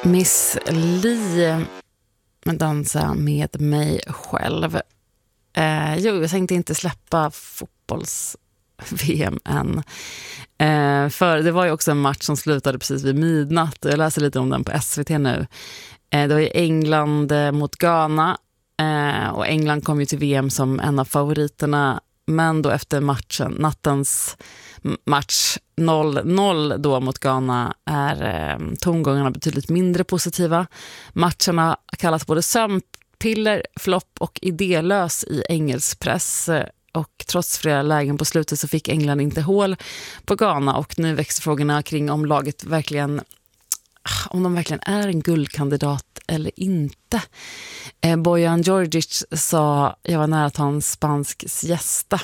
Miss Li dansa med mig själv. Jag tänkte inte släppa fotbolls-VM än. För det var ju också en match som slutade precis vid midnatt. Jag läser lite om den på SVT nu. Det var ju England mot Ghana. Och England kom ju till VM som en av favoriterna. Men då efter nattens match 0-0 då mot Ghana är tongångarna betydligt mindre positiva. Matcherna kallas både sömnpiller, flopp och idélös i engelsk press. Och trots flera lägen på slutet så fick England inte hål på Ghana. Och nu växer frågorna kring om laget verkligen är en guldkandidat eller inte. Bojan Djordjic sa jag var nära att ha en spansk siesta.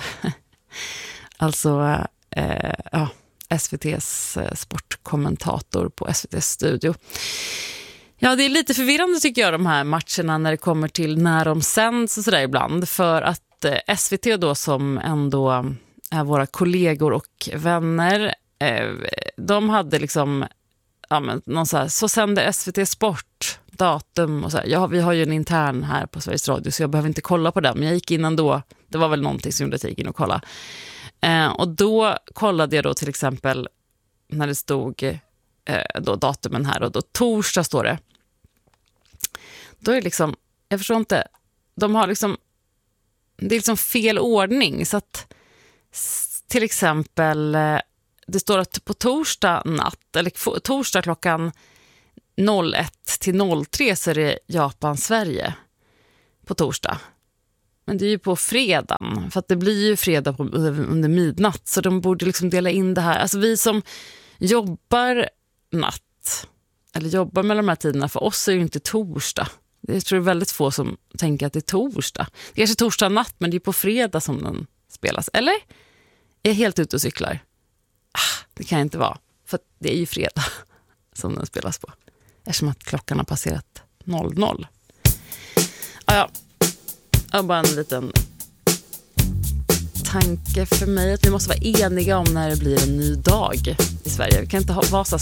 Alltså SVT:s sportkommentator på SVTs studio. Ja, det är lite förvirrande tycker jag de här matcherna när det kommer till när de sänds och sådär ibland. För att SVT då som ändå är våra kollegor och vänner, de hade liksom någon så sänder SVT Sport datum och så här. Ja, vi har ju en intern här på Sveriges Radio så jag behöver inte kolla på den. Men jag gick in ändå. Det var väl någonting som gjorde att jag gick in och kolla. Och då kollade jag då till exempel när det stod då datumen här och då torsdag står det. Då är det liksom, jag förstår inte, de har liksom, det är liksom fel ordning så att till exempel det står att på torsdag natt eller torsdag klockan 01 till 03 så är det Japan-Sverige på torsdag. Men det är ju på fredagen för att det blir ju fredag under midnatt så de borde liksom dela in det här. Alltså vi som jobbar natt eller jobbar med de här tiderna, för oss är det ju inte torsdag. Jag tror det är väldigt få som tänker att det är torsdag. Det är kanske torsdag natt men det är på fredag som den spelas. Eller? Är jag helt ute och cyklar? Det kan inte vara. För det är ju fredag som den spelas på. Eftersom att klockan har passerat 00. Ja. Bara en liten tanke för mig att vi måste vara eniga om när det blir en ny dag i Sverige. Vi kan inte vara så